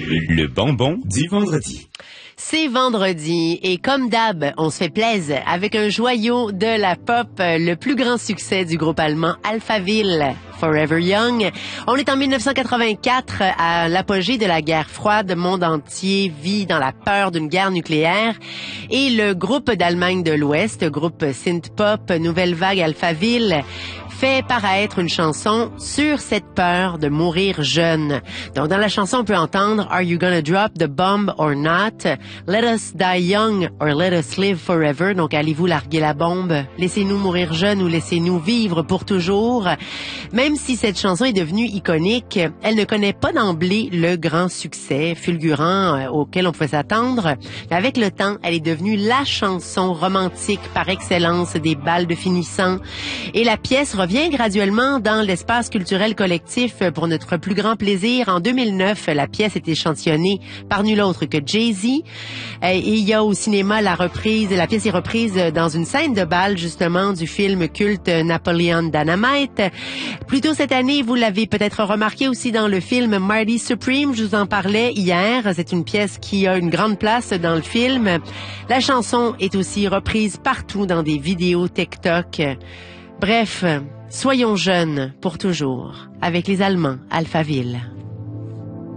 Le bonbon du vendredi. C'est vendredi et comme d'hab, on se fait plaisir avec un joyau de la pop, le plus grand succès du groupe allemand Alphaville, Forever Young. On est en 1984 à l'apogée de la guerre froide. Le monde entier vit dans la peur d'une guerre nucléaire et le groupe d'Allemagne de l'Ouest, groupe synth-pop Nouvelle Vague Alphaville, fait paraître une chanson sur cette peur de mourir jeune. Donc, dans la chanson, on peut entendre « Are you gonna drop the bomb or not? Let us die young or let us live forever ». Donc, allez-vous larguer la bombe? Laissez-nous mourir jeune ou laissez-nous vivre pour toujours? Même si cette chanson est devenue iconique, elle ne connaît pas d'emblée le grand succès fulgurant auquel on pouvait s'attendre. Mais avec le temps, elle est devenue la chanson romantique par excellence des bals de finissant. Et la pièce revient graduellement dans l'espace culturel collectif pour notre plus grand plaisir. En 2009, la pièce est échantillonnée par nul autre que Jay-Z. Et il y a au cinéma la pièce est reprise dans une scène de bal justement du film culte Napoleon Dynamite. Plus tôt cette année, vous l'avez peut-être remarqué aussi dans le film Marty Supreme, je vous en parlais hier. C'est une pièce qui a une grande place dans le film. La chanson est aussi reprise partout dans des vidéos TikTok. Bref, soyons jeunes pour toujours avec les Allemands Alphaville.